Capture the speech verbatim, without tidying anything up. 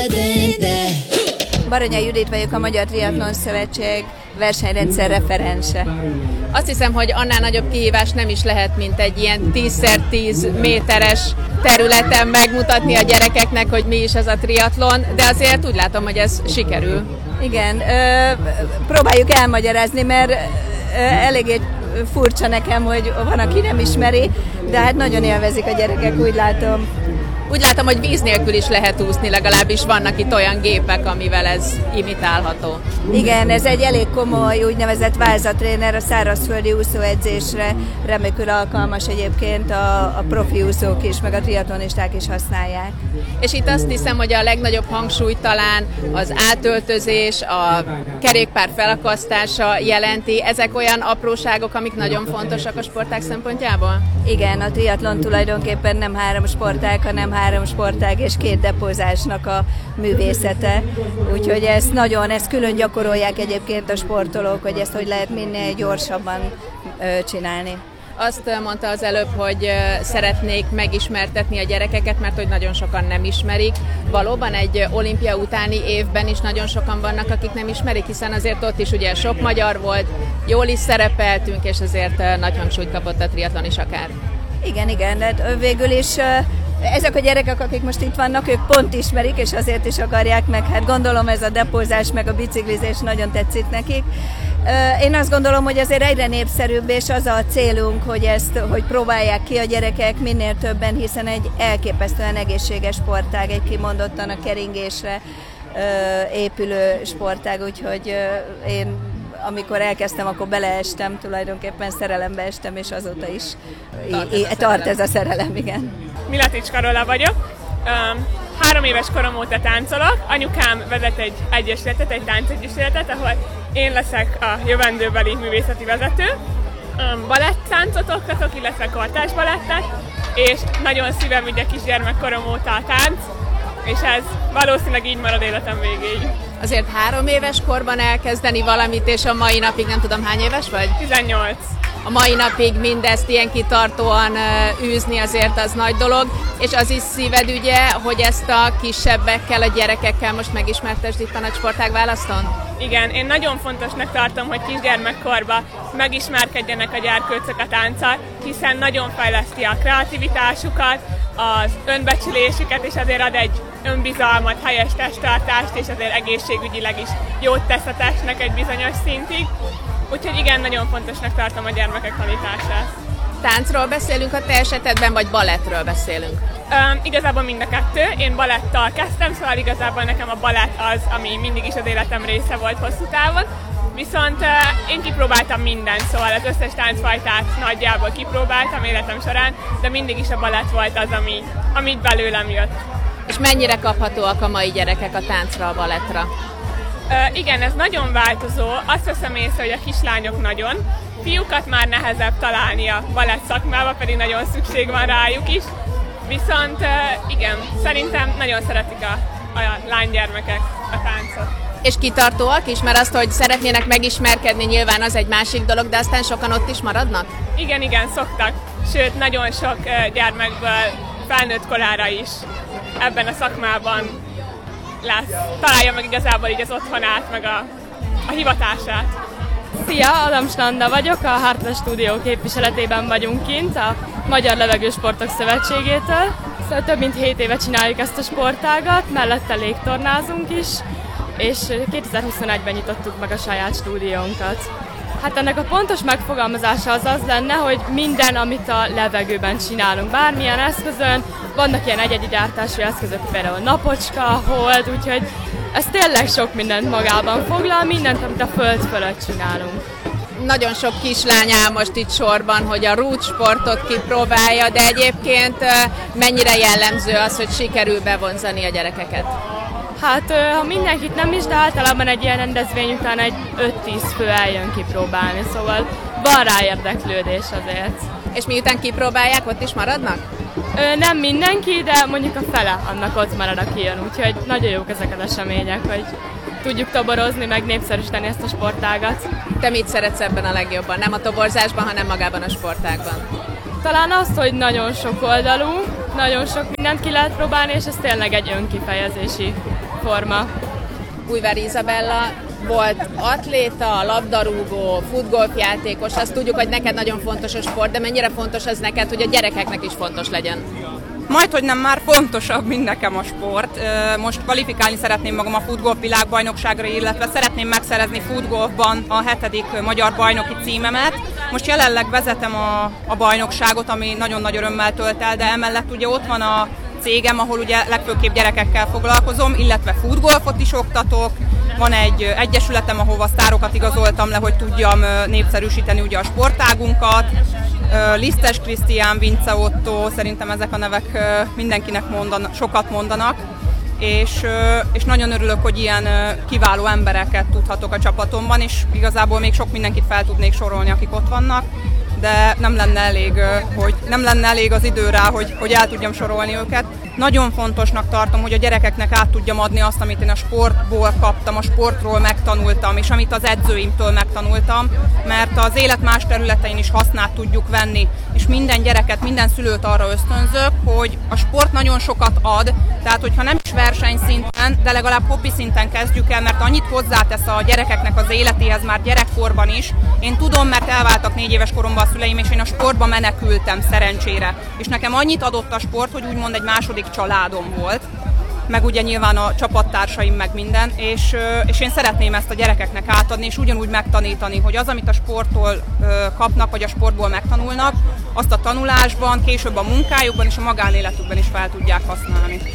Baranyai Judit vagyok, a Magyar Triatlon Szövetség versenyrendszer referense. Azt hiszem, hogy annál nagyobb kihívás nem is lehet, mint egy ilyen tíz tíz méteres területen megmutatni a gyerekeknek, hogy mi is ez a triatlon, de azért úgy látom, hogy ez sikerül. Igen, ö, próbáljuk elmagyarázni, mert ö, eléggé furcsa nekem, hogy van, aki nem ismeri, de hát nagyon élvezik a gyerekek, úgy látom. Úgy látom, hogy víz nélkül is lehet úszni, legalábbis vannak itt olyan gépek, amivel ez imitálható. Igen, ez egy elég komoly úgynevezett válzatréner a szárazföldi úszóedzésre, remekül alkalmas egyébként, a, a profi úszók is, meg a triatlonisták is használják. És itt azt hiszem, hogy a legnagyobb hangsúly talán az átöltözés, a kerékpár felakasztása jelenti. Ezek olyan apróságok, amik nagyon fontosak a sportág szempontjából? Igen, a triatlon tulajdonképpen nem három sportág, hanem három sportág és két depózásnak a művészete. Úgyhogy ezt nagyon, ezt külön gyakorolják egyébként a sportolók, hogy ezt hogy lehet minél gyorsabban ö, csinálni. Azt mondta az előbb, hogy szeretnék megismertetni a gyerekeket, mert hogy nagyon sokan nem ismerik. Valóban egy olimpia utáni évben is nagyon sokan vannak, akik nem ismerik, hiszen azért ott is ugye sok magyar volt, jól is szerepeltünk, és azért nagy hangsúlyt kapott a triatlon is akár. Igen, igen, de végül is ezek a gyerekek, akik most itt vannak, ők pont ismerik, és azért is akarják meg. Hát gondolom ez a depózás, meg a biciklizés nagyon tetszik nekik. Én azt gondolom, hogy azért egyre népszerűbb, és az a célunk, hogy ezt, hogy próbálják ki a gyerekek minél többen, hiszen egy elképesztően egészséges sportág, egy kimondottan a keringésre épülő sportág, úgyhogy én amikor elkezdtem, akkor beleestem, tulajdonképpen szerelembe estem, és azóta is tart ez a, tart ez a szerelem, igen. Miletics Karola vagyok. Um, három éves korom óta táncolok. Anyukám vezet egy egyesületet, egy táncegyesületet, ahol én leszek a jövendőbeli művészeti vezető. Um, balettáncot oktatok, illetve kortárs balettet, és nagyon szívem ugye kisgyermekkorom óta a tánc, és ez valószínűleg így marad életem végéig. Azért három éves korban elkezdeni valamit, és a mai napig nem tudom hány éves vagy? tizennyolc. A mai napig mindezt ilyen kitartóan űzni azért az nagy dolog, és az is szíved ugye, hogy ezt a kisebbekkel, a gyerekekkel most megismertesd itt a nagy sportág választon? Igen, én nagyon fontosnak tartom, hogy kisgyermekkorban megismerkedjenek a gyerkőcök a tánccal, hiszen nagyon fejleszti a kreativitásukat, az önbecsülésüket, és azért ad egy önbizalmat, helyes testtartást, és azért egészségügyileg is jót tesz a testnek egy bizonyos szintig. Úgyhogy igen, nagyon fontosnak tartom a gyermekek tanítását. Táncról beszélünk a te esetedben, vagy balettről beszélünk? Um, igazából mind a kettő. Én balettal kezdtem, szóval igazából nekem a balett az, ami mindig is az életem része volt hosszú távon. Viszont uh, én kipróbáltam mindent, szóval az összes táncfajtát nagyjából kipróbáltam életem során, de mindig is a balett volt az, ami, amit belőlem jött. És mennyire kaphatóak a mai gyerekek a táncra, a balettra? Uh, igen, ez nagyon változó. Azt veszem észre, hogy a kislányok nagyon. Fiúkat már nehezebb találni a balett szakmába, pedig nagyon szükség van rájuk is. Viszont uh, igen, szerintem nagyon szeretik a, a lánygyermekek a táncot. És kitartóak is, mert azt, hogy szeretnének megismerkedni, nyilván az egy másik dolog, de aztán sokan ott is maradnak? Igen, igen, szoktak. Sőt, nagyon sok uh, gyermekből felnőtt korára is ebben a szakmában lesz. Találja meg igazából így az otthonát, meg a, a hivatását. Szia, Adam Standa vagyok, a Heartless Studio képviseletében vagyunk kint, a Magyar Levegősportok Szövetségétől. Szóval több mint hét éve csináljuk ezt a sportágat, mellette légtornázunk is, és kétezer-huszonegyben nyitottuk meg a saját stúdiónkat. Hát ennek a pontos megfogalmazása az az lenne, hogy minden, amit a levegőben csinálunk, bármilyen eszközön, vannak ilyen egyedi gyártású eszközök, például napocska, hold, úgyhogy ez tényleg sok mindent magában foglal, mindent, amit a föld fölött csinálunk. Nagyon sok kislány áll most itt sorban, hogy a rút sportot kipróbálja, de egyébként mennyire jellemző az, hogy sikerül bevonzani a gyerekeket? Hát, ha mindenkit nem is, de általában egy ilyen rendezvény után egy öt-tíz fő eljön kipróbálni, szóval van rá érdeklődés azért. És miután kipróbálják, ott is maradnak? Ö, nem mindenki, de mondjuk a fele annak ott marad, aki jön, úgyhogy nagyon jók ezek az események, hogy tudjuk toborozni, meg népszerűsíteni ezt a sportágat. Te mit szeretsz ebben a legjobban? Nem a toborzásban, hanem magában a sportágban? Talán azt, hogy nagyon sok oldalú, nagyon sok mindent ki lehet próbálni, és ez tényleg egy önkifejezési forma. Újvár Izabella volt atléta, labdarúgó, futgolfjátékos, azt tudjuk, hogy neked nagyon fontos a sport, de mennyire fontos az neked, hogy a gyerekeknek is fontos legyen? Majdhogy nem már fontosabb, mint nekem a sport. Most kvalifikálni szeretném magam a futgolf világbajnokságra, illetve szeretném megszerezni futgolfban a hetedik magyar bajnoki címemet. Most jelenleg vezetem a, a bajnokságot, ami nagyon nagy örömmel tölt el, de emellett ugye ott van a cégem, ahol ugye legfőképp gyerekekkel foglalkozom, illetve futgolfot is oktatok. Van egy egyesületem, ahova sztárokat igazoltam le, hogy tudjam népszerűsíteni ugye a sportágunkat. Lisztes Krisztián, Vince Otto, szerintem ezek a nevek mindenkinek mondanak, sokat mondanak, és, és nagyon örülök, hogy ilyen kiváló embereket tudhatok a csapatomban, és igazából még sok mindenkit fel tudnék sorolni, akik ott vannak, de nem lenne elég, hogy nem lenne elég az idő rá, hogy, hogy el tudjam sorolni őket. Nagyon fontosnak tartom, hogy a gyerekeknek át tudjam adni azt, amit én a sportból kaptam, a sportról megtanultam, és amit az edzőimtől megtanultam, mert az élet más területein is hasznát tudjuk venni, és minden gyereket, minden szülőt arra ösztönzök, hogy a sport nagyon sokat ad, tehát hogyha nem is versenyszinten, de legalább hobbi szinten kezdjük el, mert annyit hozzátesz a gyerekeknek az életéhez már gyerekkorban is. Én tudom, mert elváltak négy éves koromban a szüleim, és én a sportba menekültem szerencsére. És nekem annyit adott a sport, hogy úgymond egy második családom volt, meg ugye nyilván a csapattársaim, meg minden, és, és én szeretném ezt a gyerekeknek átadni, és ugyanúgy megtanítani, hogy az, amit a sporttól kapnak, vagy a sportból megtanulnak, azt a tanulásban, később a munkájukban és a magánéletükben is fel tudják használni.